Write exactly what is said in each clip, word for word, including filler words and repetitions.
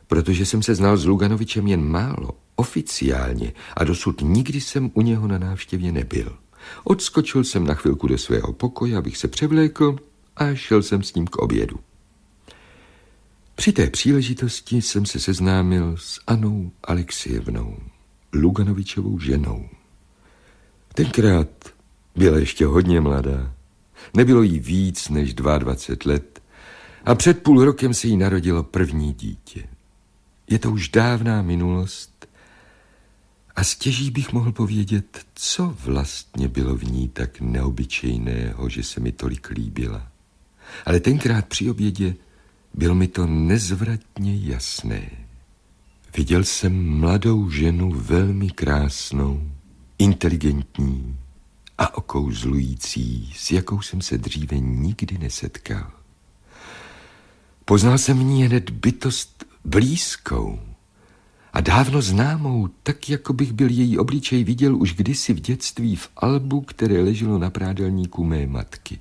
protože jsem se znal s Luganovičem jen málo, oficiálně, a dosud nikdy jsem u něho na návštěvě nebyl. Odskočil jsem na chvilku do svého pokoje, abych se převlékl, a šel jsem s ním k obědu. Při té příležitosti jsem se seznámil s Annou Aleksievnou, Luganovičovou ženou. Tenkrát byla ještě hodně mladá. Nebylo jí víc než dvacet dva let a před půl rokem se jí narodilo první dítě. Je to už dávná minulost a stěží bych mohl povědět, co vlastně bylo v ní tak neobyčejného, že se mi tolik líbila. Ale tenkrát při obědě bylo mi to nezvratně jasné. Viděl jsem mladou ženu velmi krásnou, inteligentní a okouzlující, s jakou jsem se dříve nikdy nesetkal. Poznal jsem v ní hned bytost blízkou a dávno známou, tak jako bych byl její obličej viděl už kdysi v dětství v albu, které leželo na prádelníku mé matky.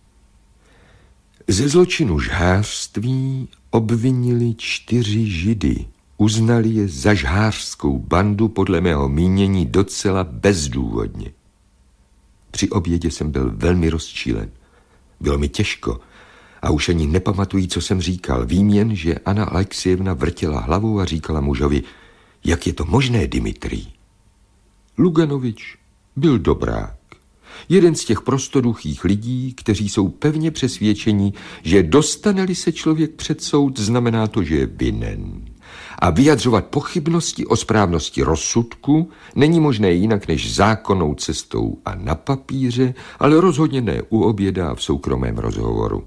Ze zločinu žhářství obvinili čtyři Židy. Uznali je za žhářskou bandu, podle mého mínění docela bezdůvodně. Při obědě jsem byl velmi rozčílen. Bylo mi těžko a už ani nepamatuji, co jsem říkal. Vím jen, že Anna Aleksievna vrtěla hlavou a říkala mužovi, jak je to možné, Dimitrij. Luganovič byl dobrák. Jeden z těch prostoduchých lidí, kteří jsou pevně přesvědčeni, že dostane-li se člověk před soud, znamená to, že je vinen. A vyjadřovat pochybnosti o správnosti rozsudku není možné jinak než zákonnou cestou a na papíře, ale rozhodně ne u oběda a v soukromém rozhovoru.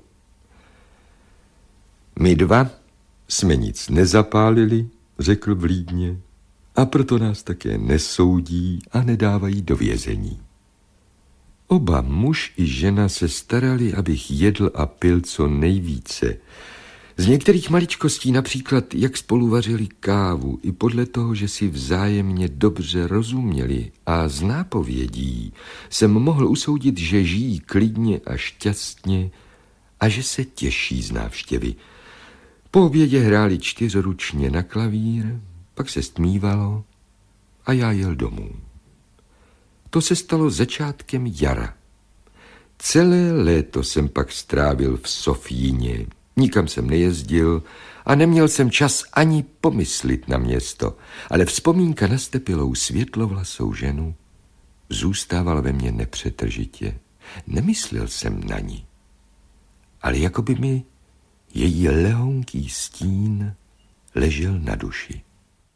My dva jsme nic nezapálili, řekl vlídně, a proto nás také nesoudí a nedávají do vězení. Oba muž i žena se starali, abych jedl a pil co nejvíce. Z některých maličkostí, například jak spolu vařili kávu, i podle toho, že si vzájemně dobře rozuměli a z nápovědí, jsem mohl usoudit, že žijí klidně a šťastně a že se těší z návštěvy. Po obědě hráli čtyřručně na klavír, pak se stmívalo a já jel domů. To se stalo začátkem jara. Celé léto jsem pak strávil v Sofíně. Nikam jsem nejezdil a neměl jsem čas ani pomyslit na město, ale vzpomínka na stepilou světlovlasou ženu zůstávala ve mně nepřetržitě. Nemyslel jsem na ní, ale jako by mi její lehonký stín ležel na duši.